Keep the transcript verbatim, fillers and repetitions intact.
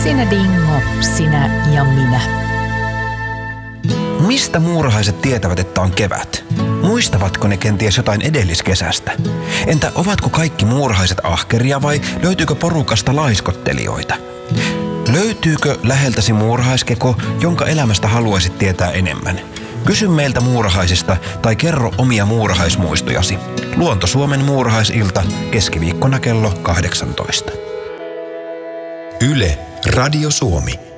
Sinä Dingo, sinä ja minä. Mistä muurahaiset tietävät, että on kevät? Muistavatko ne kenties jotain edelliskesästä? Entä ovatko kaikki muurahaiset ahkeria vai löytyykö porukasta laiskottelijoita? Löytyykö läheltäsi muurahaiskeko, jonka elämästä haluaisit tietää enemmän? Kysy meiltä muurahaisista tai kerro omia muurahaismuistojasi. Luonto Suomen muurahaisilta keskiviikkona kello kahdeksantoista. Yle, Radio Suomi.